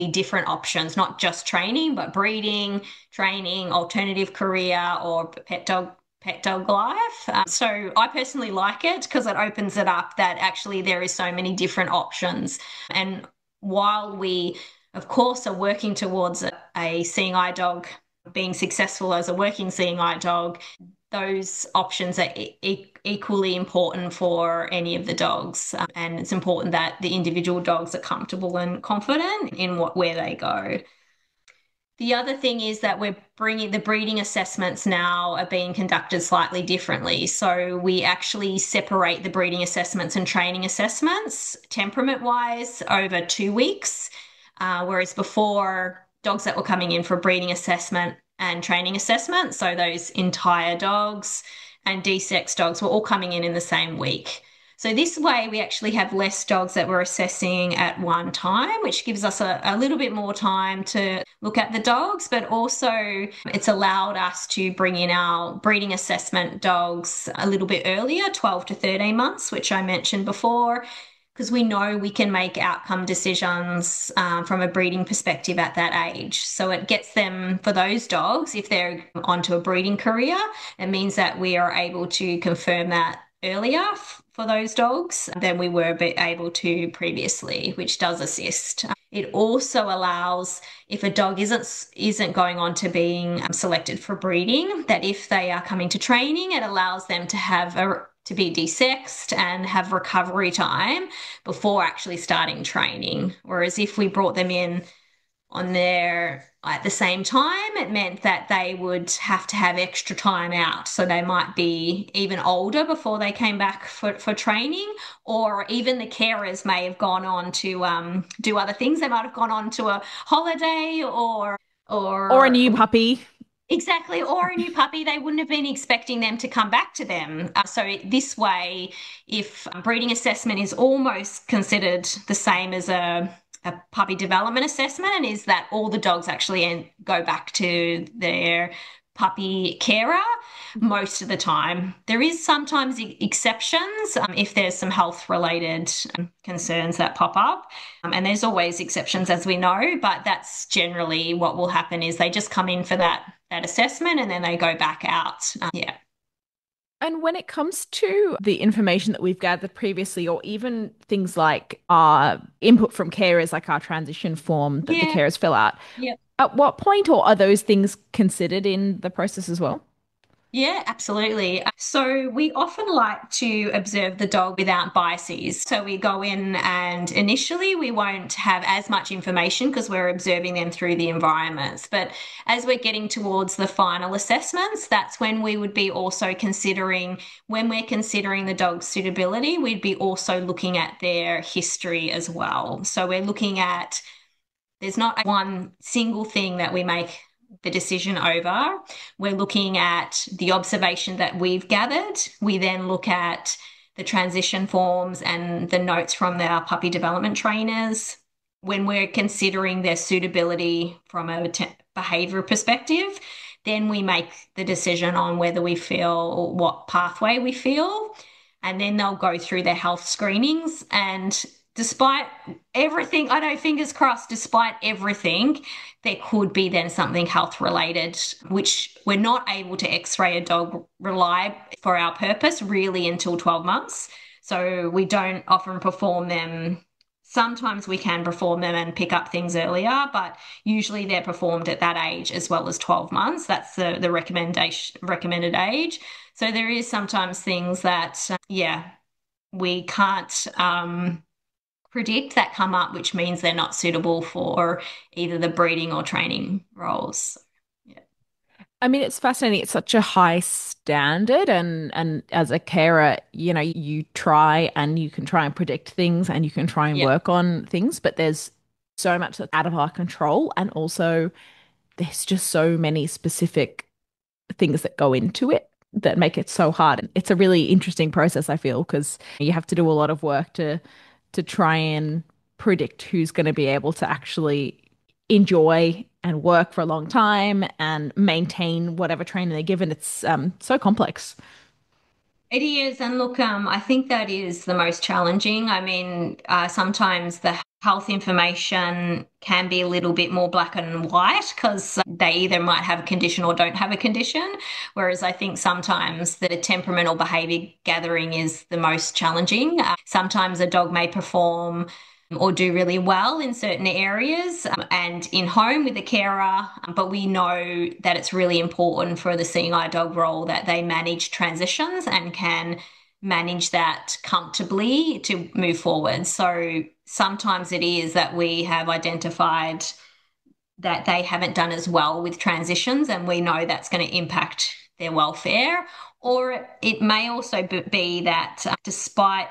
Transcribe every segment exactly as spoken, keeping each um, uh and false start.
different options, not just training, but breeding, training, alternative career, or pet dog pet dog life. Um, so I personally like it because it opens it up that actually there is so many different options. And while we, of course, are working towards a, a seeing eye dog being successful as a working seeing eye dog, those options are e equally important for any of the dogs. Um, and it's important that the individual dogs are comfortable and confident in what where they go. The other thing is that we're bringing the breeding assessments now are being conducted slightly differently. So we actually separate the breeding assessments and training assessments temperament wise over two weeks. Uh, whereas before, dogs that were coming in for breeding assessment and training assessment, so those entire dogs and D-sex dogs were all coming in in the same week. So this way we actually have less dogs that we're assessing at one time, which gives us a, a little bit more time to look at the dogs, but also it's allowed us to bring in our breeding assessment dogs a little bit earlier, twelve to thirteen months, which I mentioned before, because we know we can make outcome decisions um, from a breeding perspective at that age. So it gets them, for those dogs, if they're onto a breeding career, it means that we are able to confirm that earlier for those dogs than we were able to previously, which does assist. It also allows, if a dog isn't isn't going on to being selected for breeding, that if they are coming to training, it allows them to have a to be desexed and have recovery time before actually starting training. Whereas if we brought them in on their at the same time, it meant that they would have to have extra time out. So they might be even older before they came back for, for training, or even the carers may have gone on to um, do other things. They might have gone on to a holiday or Or a or new puppy. exactly, or a new puppy. They wouldn't have been expecting them to come back to them. Uh, so this way, if breeding assessment is almost considered the same as a a puppy development assessment, and is that all the dogs actually go back to their puppy carer most of the time. There is sometimes exceptions um, if there's some health related um, concerns that pop up. Um, and there's always exceptions, as we know, but that's generally what will happen is they just come in for that that assessment and then they go back out. Um, yeah. And when it comes to the information that we've gathered previously, or even things like our input from carers, like our transition form that the Yeah. carers fill out, Yeah. at what point, or are those things considered in the process as well? Yeah, absolutely. So we often like to observe the dog without biases. So we go in and initially we won't have as much information because we're observing them through the environments. But as we're getting towards the final assessments, that's when we would be also considering, when we're considering the dog's suitability, we'd be also looking at their history as well. So we're looking at, there's not one single thing that we make the decision over. We're looking at the observation that we've gathered. We then look at the transition forms and the notes from our puppy development trainers. When we're considering their suitability from a behaviour perspective, then we make the decision on whether we feel what pathway we feel. And then they'll go through their health screenings. And despite everything, I know, fingers crossed, despite everything, there could be then something health related, which we're not able to x-ray a dog reliably for our purpose really until twelve months. So we don't often perform them. Sometimes we can perform them and pick up things earlier, but usually they're performed at that age as well as twelve months. That's the, the recommendation recommended age. So there is sometimes things that, uh, yeah, we can't um, predict that come up, which means they're not suitable for either the breeding or training roles. Yeah. I mean, it's fascinating. It's such a high standard, and and as a carer, you know, you try and you can try and predict things and you can try and Yeah. work on things, but there's so much that's out of our control, and also there's just so many specific things that go into it that make it so hard. It's a really interesting process, I feel, because you have to do a lot of work to to try and predict who's going to be able to actually enjoy and work for a long time and maintain whatever training they're given. It's um so complex. It is, and look, um, I think that is the most challenging. I mean, uh, sometimes the health information can be a little bit more black and white because they either might have a condition or don't have a condition. Whereas I think sometimes the temperament or behavior gathering is the most challenging. Uh, sometimes a dog may perform or do really well in certain areas um, and in home with the carer. But we know that it's really important for the seeing eye dog role that they manage transitions and can manage that comfortably to move forward. So sometimes it is that we have identified that they haven't done as well with transitions, and we know that's going to impact their welfare. Or it may also be that uh, despite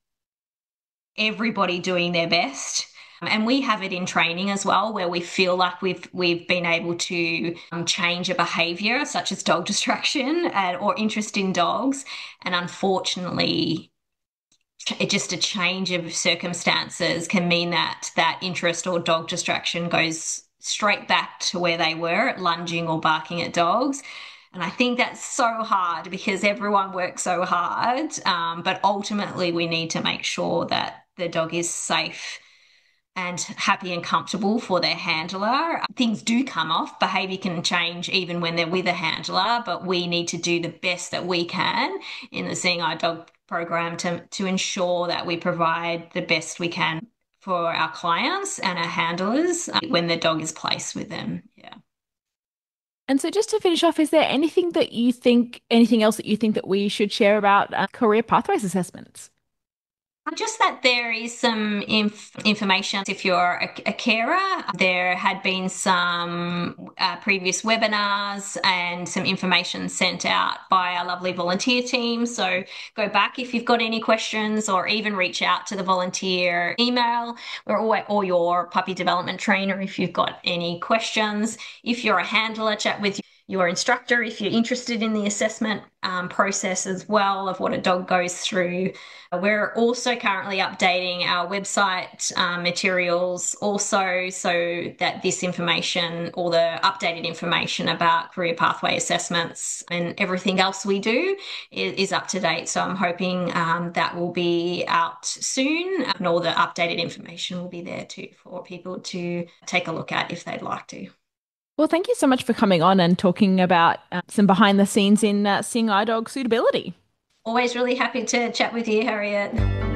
everybody doing their best. And we have it in training as well, where we feel like we've we've been able to um, change a behaviour such as dog distraction and, or interest in dogs. And unfortunately, it just a change of circumstances can mean that that interest or dog distraction goes straight back to where they were at lunging or barking at dogs. And I think that's so hard because everyone works so hard. Um, but ultimately, we need to make sure that the dog is safe and happy and comfortable for their handler. Things do come off. Behavior can change even when they're with a handler, but we need to do the best that we can in the Seeing Eye Dog program to, to ensure that we provide the best we can for our clients and our handlers when the dog is placed with them. Yeah. And so just to finish off, is there anything that you think, anything else that you think that we should share about uh, career pathways assessments? Just that there is some inf information if you're a, a carer. There had been some uh, previous webinars and some information sent out by our lovely volunteer team. So go back if you've got any questions, or even reach out to the volunteer email or, or your puppy development trainer if you've got any questions. If you're a handler, chat with your instructor if you're interested in the assessment um, process as well of what a dog goes through. We're also currently updating our website um, materials also so that this information, or the updated information about career pathway assessments and everything else we do is, is up to date. So I'm hoping um, that will be out soon, and all the updated information will be there too for people to take a look at if they'd like to. Well, thank you so much for coming on and talking about uh, some behind the scenes in uh, Seeing Eye Dog suitability. Always really happy to chat with you, Harriet.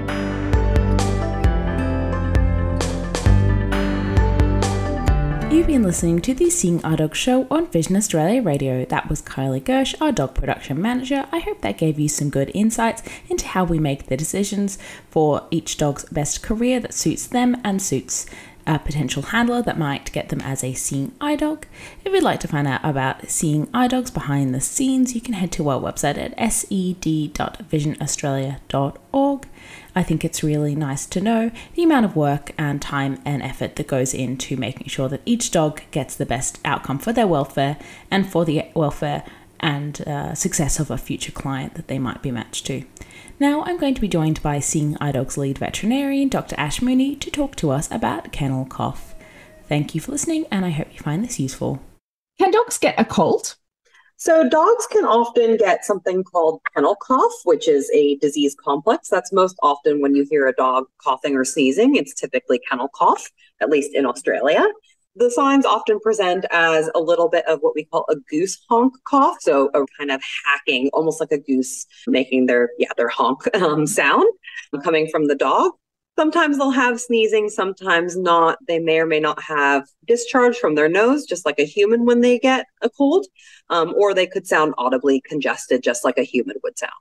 You've been listening to the Seeing Eye Dog show on Vision Australia Radio. That was Kylie Gersh, our dog production manager. I hope that gave you some good insights into how we make the decisions for each dog's best career that suits them and suits a potential handler that might get them as a Seeing Eye Dog. If you'd like to find out about Seeing Eye Dogs behind the scenes, you can head to our website at s e d dot vision australia dot org. I think it's really nice to know the amount of work and time and effort that goes into making sure that each dog gets the best outcome for their welfare and for the welfare and uh, success of a future client that they might be matched to. Now I'm going to be joined by Seeing Eye Dog's lead veterinarian, Doctor Ash Mooney, to talk to us about kennel cough. Thank you for listening, and I hope you find this useful. Can dogs get a cold? So dogs can often get something called kennel cough, which is a disease complex. That's most often when you hear a dog coughing or sneezing, it's typically kennel cough, at least in Australia. The signs often present as a little bit of what we call a goose honk cough. So a kind of hacking, almost like a goose making their, yeah, their honk um, sound coming from the dog. Sometimes they'll have sneezing, sometimes not. They may or may not have discharge from their nose, just like a human when they get a cold, um, or they could sound audibly congested, just like a human would sound.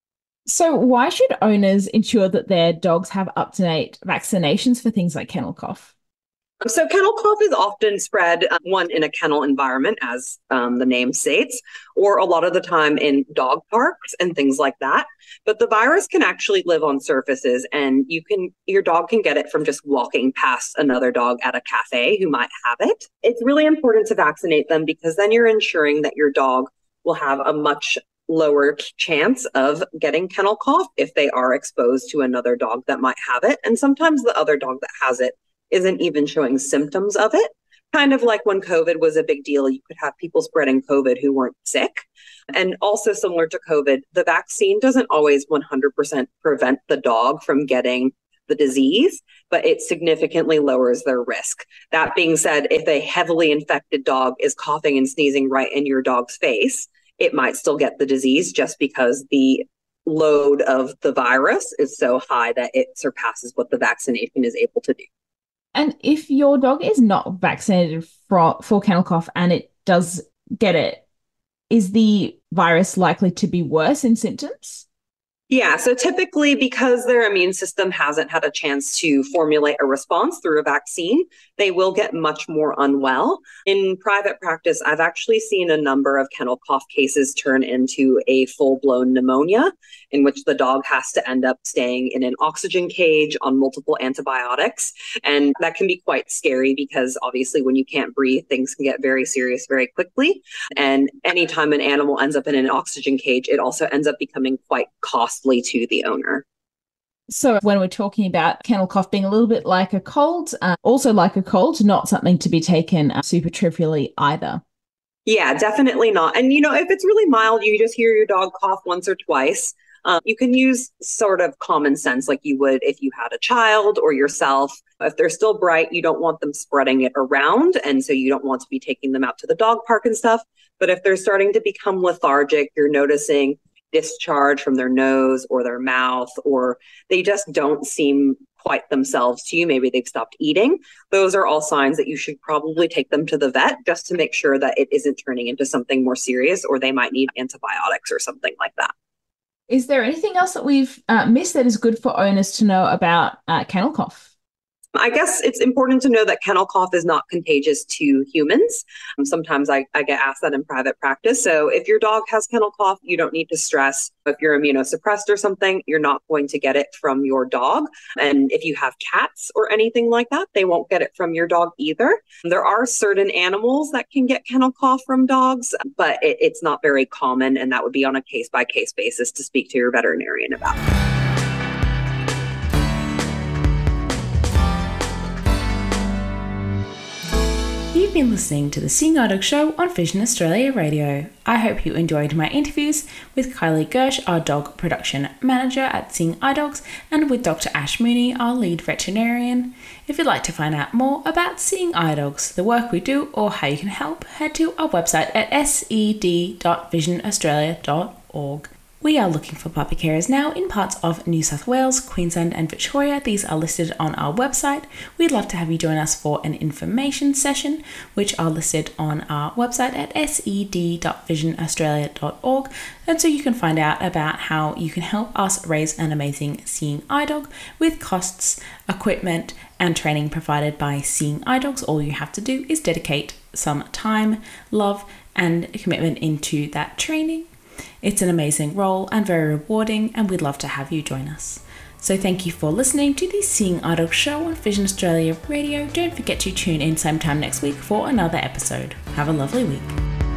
So why should owners ensure that their dogs have up-to-date vaccinations for things like kennel cough? So kennel cough is often spread, uh, one, in a kennel environment, as um, the name states, or a lot of the time in dog parks and things like that. But the virus can actually live on surfaces, and you can your dog can get it from just walking past another dog at a cafe who might have it. It's really important to vaccinate them because then you're ensuring that your dog will have a much lower chance of getting kennel cough if they are exposed to another dog that might have it. And sometimes the other dog that has it isn't even showing symptoms of it, Kind of like when COVID was a big deal, you could have people spreading COVID who weren't sick. And also similar to COVID, the vaccine doesn't always one hundred percent prevent the dog from getting the disease, but it significantly lowers their risk. That being said, if a heavily infected dog is coughing and sneezing right in your dog's face, it might still get the disease just because the load of the virus is so high that it surpasses what the vaccination is able to do. And if your dog is not vaccinated for, for kennel cough and it does get it, is the virus likely to be worse in symptoms? Yeah, so typically because their immune system hasn't had a chance to formulate a response through a vaccine, they will get much more unwell. In private practice, I've actually seen a number of kennel cough cases turn into a full-blown pneumonia, in which the dog has to end up staying in an oxygen cage on multiple antibiotics. And that can be quite scary because obviously when you can't breathe, things can get very serious very quickly. And anytime an animal ends up in an oxygen cage, it also ends up becoming quite costly to the owner. So when we're talking about kennel cough being a little bit like a cold, uh, also like a cold, not something to be taken uh, super trivially either. Yeah, definitely not. And, you know, if it's really mild, you just hear your dog cough once or twice. Um, you can use sort of common sense like you would if you had a child or yourself. If they're still bright, you don't want them spreading it around. And so you don't want to be taking them out to the dog park and stuff. But if they're starting to become lethargic, you're noticing discharge from their nose or their mouth, or they just don't seem quite themselves to you. Maybe they've stopped eating. Those are all signs that you should probably take them to the vet just to make sure that it isn't turning into something more serious, or they might need antibiotics or something like that. Is there anything else that we've uh, missed that is good for owners to know about uh, kennel cough? I guess it's important to know that kennel cough is not contagious to humans. Um, sometimes I, I get asked that in private practice. So if your dog has kennel cough, you don't need to stress. If you're immunosuppressed or something, you're not going to get it from your dog. And if you have cats or anything like that, they won't get it from your dog either. There are certain animals that can get kennel cough from dogs, but it, it's not very common. And that would be on a case-by-case basis to speak to your veterinarian about. You've been listening to the Seeing Eye Dog Show on Vision Australia Radio. I hope you enjoyed my interviews with Kylie Gersh, our dog production manager at Seeing Eye Dogs, and with Doctor Ash Mooney, our lead veterinarian. If you'd like to find out more about Seeing Eye Dogs, the work we do, or how you can help, head to our website at s e d dot vision australia dot org. We are looking for puppy carers now in parts of New South Wales, Queensland and Victoria. These are listed on our website. We'd love to have you join us for an information session, which are listed on our website at s e d dot vision australia dot org. And so you can find out about how you can help us raise an amazing Seeing Eye Dog with costs, equipment and training provided by Seeing Eye Dogs. All you have to do is dedicate some time, love and commitment into that training. It's an amazing role and very rewarding, and we'd love to have you join us. So thank you for listening to the Seeing Eye Dog Show on Vision Australia Radio. Don't forget to tune in same time next week for another episode. Have a lovely week.